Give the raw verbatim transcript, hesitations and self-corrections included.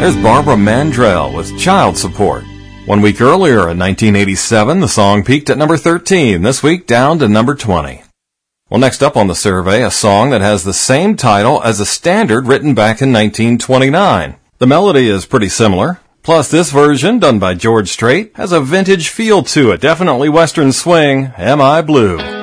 There's Barbara Mandrell with Child Support. One week earlier in nineteen eighty-seven, the song peaked at number thirteen. This week, down to number twenty. Well, next up on the survey, a song that has the same title as a standard written back in nineteen twenty-nine. The melody is pretty similar. Plus, this version, done by George Strait, has a vintage feel to it. Definitely Western swing. Am I Blue?